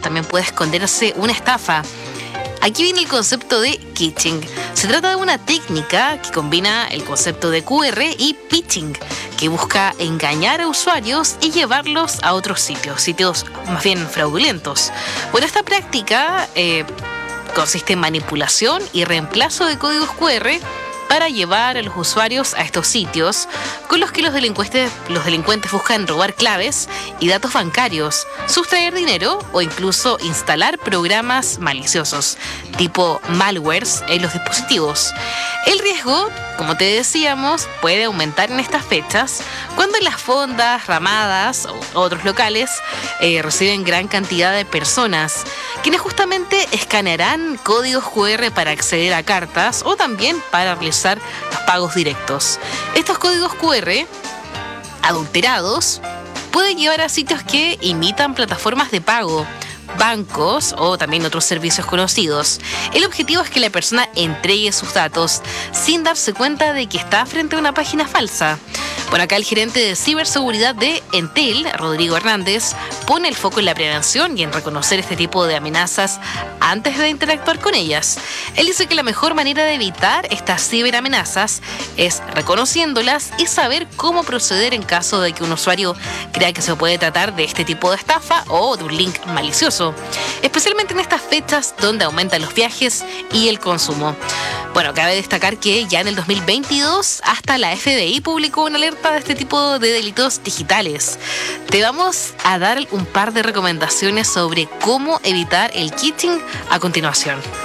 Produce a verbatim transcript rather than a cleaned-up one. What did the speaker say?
también puede esconderse una estafa. Aquí viene el concepto de kitsching. Se trata de una técnica que combina el concepto de Q R y phishing, que busca engañar a usuarios y llevarlos a otros sitios, sitios más bien fraudulentos. Bueno, esta práctica eh, consiste en manipulación y reemplazo de códigos Q R para llevar a los usuarios a estos sitios con los que los delincuentes, los delincuentes buscan robar claves y datos bancarios, sustraer dinero o incluso instalar programas maliciosos, tipo malwares, en los dispositivos. El riesgo, como te decíamos, puede aumentar en estas fechas cuando las fondas, ramadas o otros locales eh, reciben gran cantidad de personas, quienes justamente escanearán códigos Q R para acceder a cartas o también para realizar los pagos directos. Estos códigos Q R adulterados pueden llevar a sitios que imitan plataformas de pago, bancos o también otros servicios conocidos. El objetivo es que la persona entregue sus datos sin darse cuenta de que está frente a una página falsa. Bueno, acá el gerente de ciberseguridad de Entel, Rodrigo Hernández, pone el foco en la prevención y en reconocer este tipo de amenazas antes de interactuar con ellas. Él dice que la mejor manera de evitar estas ciberamenazas es reconociéndolas y saber cómo proceder en caso de que un usuario crea que se puede tratar de este tipo de estafa o de un link malicioso, especialmente en estas fechas donde aumentan los viajes y el consumo. Bueno, cabe destacar que ya en el dos mil veintidós hasta la F B I publicó una alerta de este tipo de delitos digitales. Te vamos a dar un par de recomendaciones sobre cómo evitar el phishing a continuación.